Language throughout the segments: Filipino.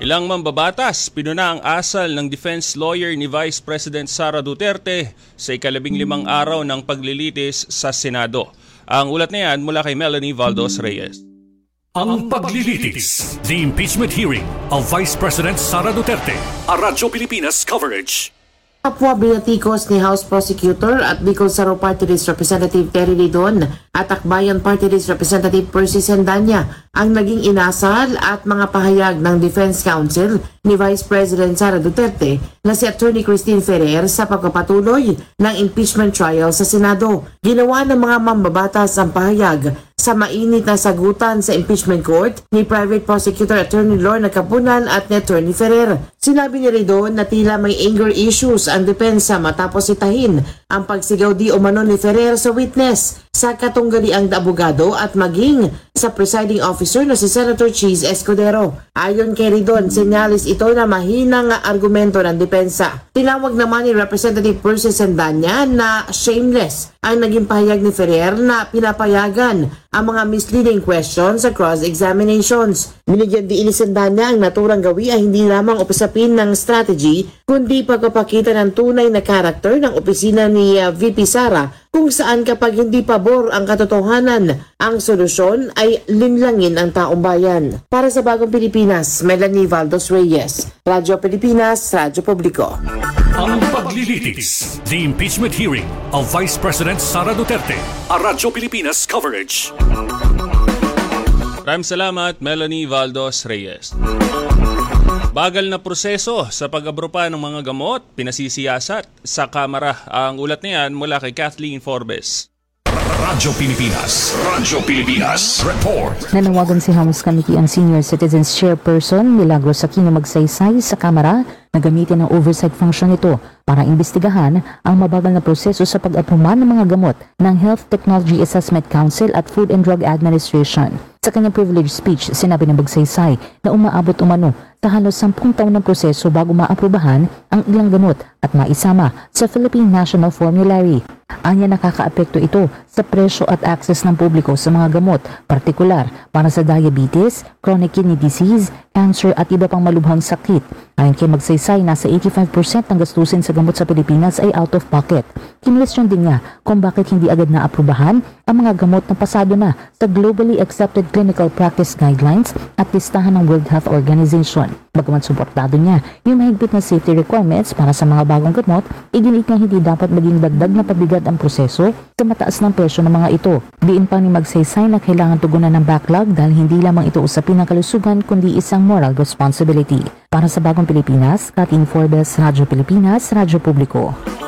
Ilang mambabatas pinuna ang asal ng defense lawyer ni Vice President Sara Duterte sa ika-15 araw ng paglilitis sa Senado. Ang ulat na yan mula kay Melanie Valdos Reyes. Ang paglilitis, the impeachment hearing of Vice President Sara Duterte, a Radyo Pilipinas coverage. Kapwa binatikos ni House Prosecutor at Bicol Saro Party List Representative Terry Lidon at Akbayan Party List Representative Percy Sendanya ang naging inasal at mga pahayag ng Defense Counsel ni Vice President Sara Duterte na si Attorney Christine Ferrer sa pagpapatuloy ng impeachment trial sa Senado. Ginawa ng mga mambabatas ang pahayag sa mainit na sagutan sa impeachment court ni Private Prosecutor Attorney Lorna Capunan at ni Attorney Ferrer. Sinabi ni Lidon na tila may anger issues ang depensa matapos itahin ang pagsigaw di umano ni Ferrer sa witness sa katunggaliang abogado at maging sa presiding officer na si Senator Cheese Escudero. Ayon kay Lidon, senyalis ito na mahinang argumento ng depensa. Tinawag naman ni Representative Percy Sendanya na shameless ang naging pahayag ni Ferrer na pinapayagan ang mga misleading questions sa cross-examinations. Binigyan din ni Sendanya ang naturang gawi ay hindi lamang usapin ng strategy kundi pagpapakita ng tunay na karakter ng opisina ni VP Sara kung saan kapag hindi pabor ang katotohanan, ang solusyon ay linlangin ang taong bayan. Para sa Bagong Pilipinas, Melanie Valdos Reyes, Radyo Pilipinas, Radyo Publiko. Ang paglilitis, the impeachment hearing of Vice President Sara Duterte, a Radyo Pilipinas coverage. Maraming salamat, Melanie Valdos Reyes. Bagal na proseso sa pag-abropa ng mga gamot, pinasisiyasat sa Kamara. Ang ulat na yan mula kay Kathleen Forbes. Radyo Pilipinas report. Nanawagan si House Committee on Senior Citizens Chairperson Milagros Aquino Magsaysay sa Kamara na gamitin ang oversight function nito para imbestigahan ang mabagal na proseso sa pag-apruman ng mga gamot ng Health Technology Assessment Council at Food and Drug Administration. Sa kanyang privilege speech, sinabi ng Magsaysay na umaabot umano sa halos 10 taon ng proseso bago maaprubahan ang ilang gamot at maisama sa Philippine National Formulary. Anya nakakaapekto ito sa presyo at access ng publiko sa mga gamot, partikular para sa diabetes, chronic kidney disease, cancer at iba pang malubhang sakit. Ayon kay Magsaysay, nasa 85% ng gastusin sa gamot sa Pilipinas ay out of pocket. Kinwestiyon din niya kung bakit hindi agad naaprubahan ang mga gamot na pasado na sa globally accepted clinical practice guidelines at listahan ng World Health Organization. Bagaman suportado niya yung mahigpit na safety requirements para sa mga bagong gamot, iginit niya hindi dapat maging dagdag na pabigat ang proseso sa mataas ng presyo ng mga ito. Diin pa ni Magsaysay na kailangan tugunan ng backlog dahil hindi lamang ito usapin ng kalusugan kundi isang moral responsibility. Para sa Bagong Pilipinas, Kathleen Forbes, Radyo Pilipinas, Radyo Publiko.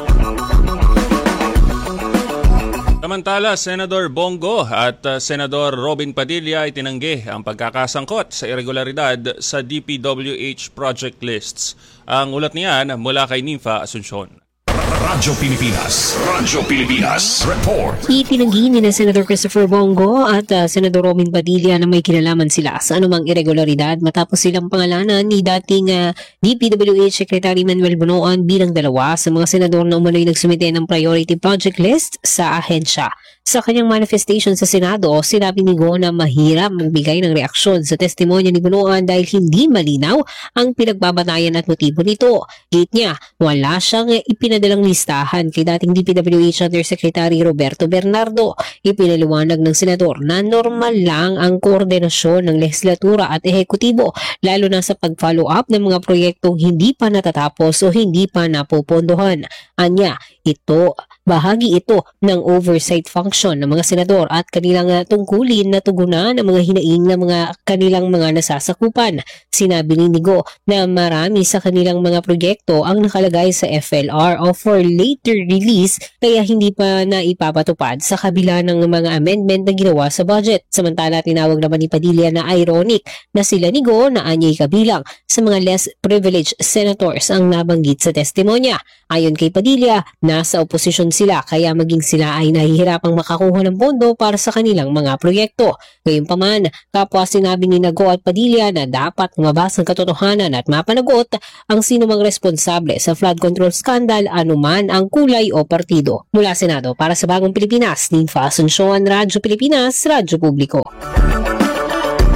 Samantala, Senador Bongo at Senador Robin Padilla ay tinanggi ang pagkakasangkot sa irregularidad sa DPWH project lists. Ang ulat niyan mula kay Nympha Asuncion. Radyo Pilipinas report. Itinanggi ni Senator Christopher Bongo at Senador Robin Padilla na may kinalaman sila sa anumang irregularidad matapos silang pangalanan ni dating DPWH Secretary Manuel Bonoan bilang dalawa sa mga senador na umano'y nagsumite ng priority project list sa ahensya. Sa kanyang manifestation sa Senado, sinabi ni Go na mahirap magbigay ng reaksyon sa testimonya ni Bonoan dahil hindi malinaw ang pinagbabatayan at motibo nito. Gate niya, wala siyang ipinadalang listahan kay dating DPWH Undersecretary Roberto Bernardo. Ipinaliwanag ng senador na normal lang ang koordinasyon ng legislatura at ehekutibo lalo na sa pag-follow up ng mga proyektong hindi pa natatapos o hindi pa napopondohan. Anya, bahagi ito ng oversight function ng mga senador at kanilang tungkulin na tugunan ang mga hinaing ng mga kanilang mga nasasakupan. Sinabi ni Nigo na marami sa kanilang mga proyekto ang nakalagay sa FLR o for later release kaya hindi pa na ipapatupad sa kabila ng mga amendment na ginawa sa budget. Samantala, tinawag naman ni Padilla na ironic na sila Nigo na anyay kabilang sa mga less privileged senators ang nabanggit sa testimonya. Ayon kay Padilla, nasa oposisyon sila kaya maging sila ay nahihirapang makakuha ng pondo para sa kanilang mga proyekto. Gayunpaman, kapwa sinabi ni Nago at Padilla na dapat lumabas ang katotohanan at mapanagot ang sinumang responsable sa flood control scandal anuman ang kulay o partido. Mula Senado, para sa Bagong Pilipinas, Nympha Asuncion, Radyo Pilipinas, Radyo Publiko.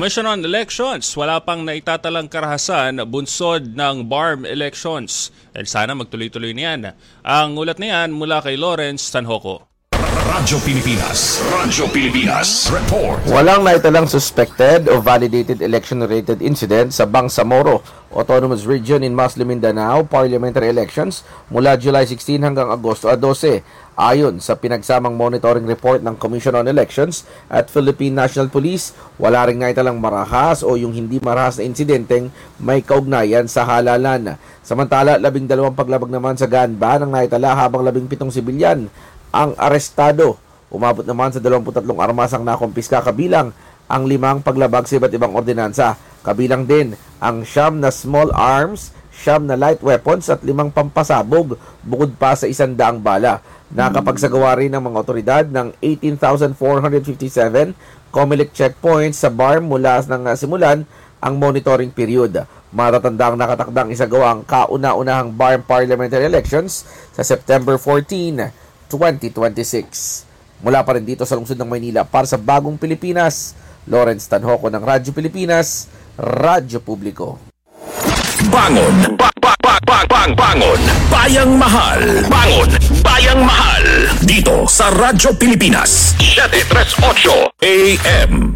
Commission on Elections, wala pang naitatalang karahasan bunsod ng BARM elections. Dahil sana magtuloy-tuloy niyan. Ang ulat na yan mula kay Lawrence Tanhoco. Radyo Pilipinas Report. Walang naitalang suspected o validated election-related incident sa Bangsamoro Autonomous Region in Muslim Mindanao parliamentary elections mula July 16 hanggang Agosto 12. Ayon sa pinagsamang monitoring report ng Commission on Elections at Philippine National Police, wala ring naitalang marahas o yung hindi marahas na insidenteng may kaugnayan sa halalan. Samantala, 12 paglabag naman sa gun ban ang naitala habang 17 sibilyan ang arestado. Umabot naman sa 23 armas ang nakumpiska kabilang ang 5 paglabag sa iba't ibang ordinansa. Kabilang din ang 9 na small arms, 9 na light weapons at 5 pampasabog bukod pa sa 100 bala. Nakapagsagawa rin ng mga otoridad ng 18,457 COMELEC checkpoints sa BARM mula nang simulan ang monitoring period. Matatandang nakatakdang isagawa ang kauna-unahang BARM parliamentary elections sa September 14, 2026. Mula pa rin dito sa lungsod ng Maynila para sa Bagong Pilipinas, Lawrence Tanhoco ng Radyo Pilipinas, Radyo Publiko. Bangon! Bangon! Bayang Mahal! Bangon! Bayang Mahal! Dito sa Radyo Pilipinas 738 AM.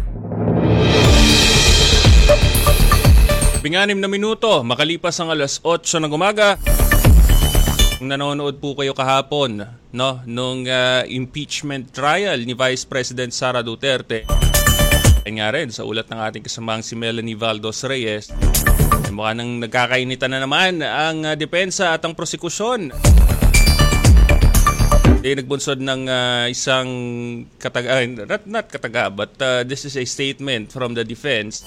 6 na minuto, makalipas ang alas 8 ng umaga. Kung nanonood po kayo kahapon, nung impeachment trial ni Vice President Sara Duterte, ay nga rin sa ulat ng ating kasamang si Melanie Valdos Reyes, mukha nang nagkakainitan na naman ang depensa at ang prosekusyon. Nagbunsod ng isang not kataga, but this is a statement from the defense.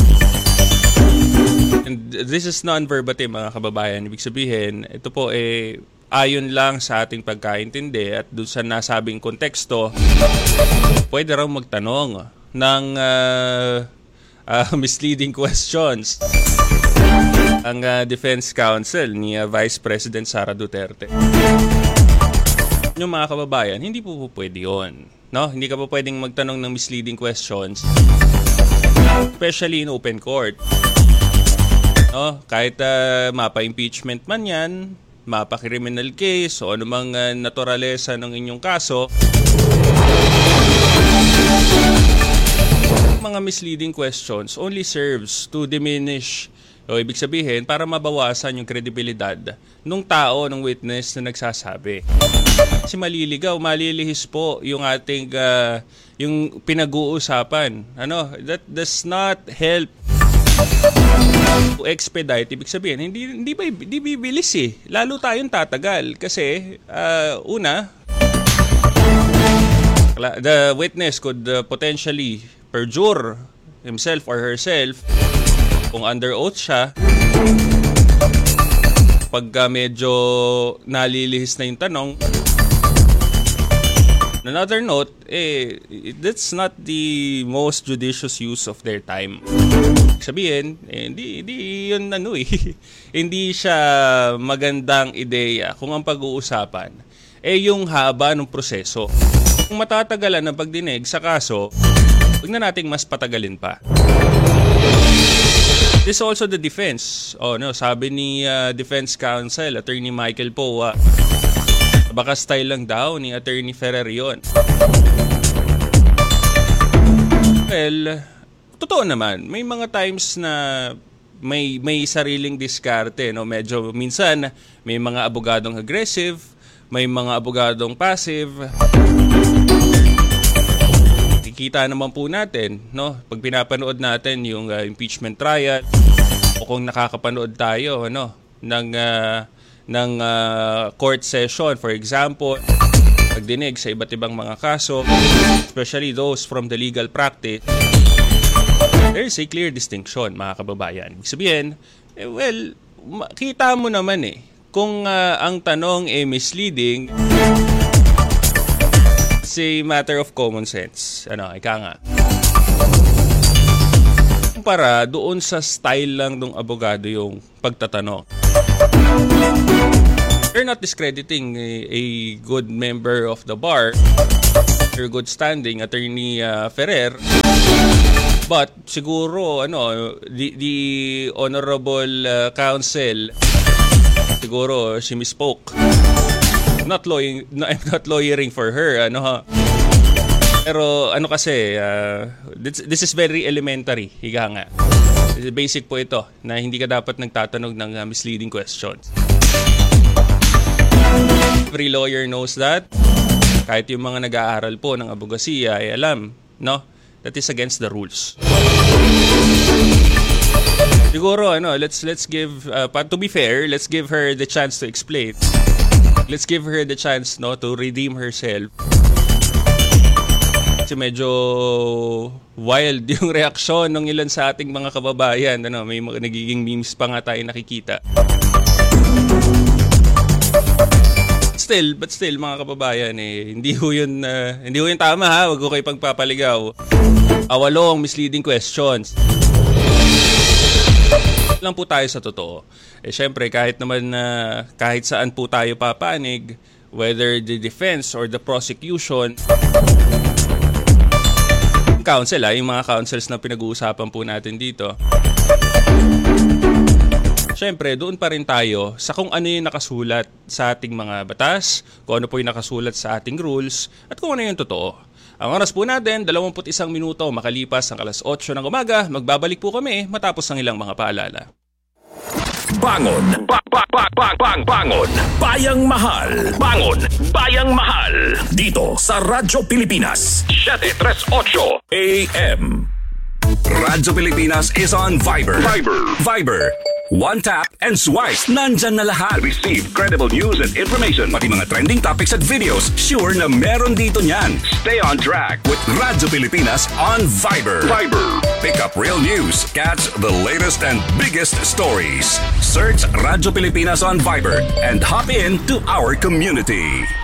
And this is non-verbatim, mga kababayan. Ibig sabihin, ito po ayon lang sa ating pagkaintindi at doon sa nasabing konteksto, pwede raw magtanong ng misleading questions ang defense counsel ni Vice President Sara Duterte. Yung mga kababayan, hindi po pwede yun. No? Hindi ka po pwedeng magtanong ng misleading questions, especially in open court. No? Kahit mapa-impeachment man yan, mapa-criminal case o anumang naturalesa ng inyong kaso, mga misleading questions only serves to diminish, o ibig sabihin, para mabawasan yung kredibilidad nung tao, ng witness na nagsasabi. Kasi malilihis po yung ating, yung pinag-uusapan. That does not help to expedite. Ibig sabihin, hindi bibilis eh. Lalo tayong tatagal. Kasi, una, the witness could potentially perjure himself or herself kung under oath siya. Pagka medyo nalilihis na yung tanong. On another note, that's not the most judicious use of their time. Sabihin, hindi yun hindi siya magandang ideya kung ang pag-uusapan yung haba ng proseso. Kung matatagalan ang pagdinig sa kaso, huwag na nating mas patagalin pa. This is also the defense. Sabi ni defense counsel, Attorney Michael Poa, baka style lang daw ni Attorney Ferrer yun. Well, totoo naman. May mga times na may sariling diskarte. Medyo minsan, may mga abogadong aggressive, may mga abogadong passive. Kita naman po natin, pag pinapanood natin yung impeachment trial o kung nakakapanood tayo ng court session, for example, pagdinig sa iba't ibang mga kaso, especially those from the legal practice, there is a clear distinction, mga kababayan. Ibig sabihin, kita mo naman kung ang tanong misleading. It's a matter of common sense. Ika nga. Para doon sa style lang ng abogado yung pagtatanong. You're not discrediting a good member of the bar, your good standing, Attorney Ferrer. But siguro the honorable counsel siguro she misspoke. I'm not lawyering for her Pero kasi this is very elementary, higa nga. Basic po ito na hindi ka dapat nagtatanong ng misleading questions. Every lawyer knows that. Kahit yung mga nag-aaral po ng abogasiya ay alam, that is against the rules. Siguro let's give to be fair, let's give her the chance to explain. Let's give her the chance to redeem herself. Kasi medyo wild yung reaksyon ng ilan sa ating mga kababayan. May mga nagiging memes pa nga tayo nakikita. But still mga kababayan hindi ho yun tama ha. Wag ko kayo pagpapaligaw. Awalong misleading questions. Lang po tayo sa totoo. Syempre kahit saan po tayo papanig, whether the defense or the prosecution, counsel yung mga counsels na pinag-uusapan po natin dito. Siyempre, doon pa rin tayo sa kung ano yung nakasulat sa ating mga batas, kung ano po yung nakasulat sa ating rules, at kung ano yung totoo. Ang oras po natin, 21 minuto makalipas ang 8:00 ng umaga. Magbabalik po kami matapos ng ilang mga paalala. Bangon! Bangon! Bayang Mahal! Bangon! Bayang Mahal! Dito sa Radyo Pilipinas 738 AM. Radyo Pilipinas is on Viber. One tap and swipe. Nandyan na lahat. Receive credible news and information. Pati mga trending topics at videos. Sure na meron dito niyan. Stay on track with Radyo Pilipinas on Viber. Pick up real news. Catch the latest and biggest stories. Search Radyo Pilipinas on Viber and hop in to our community.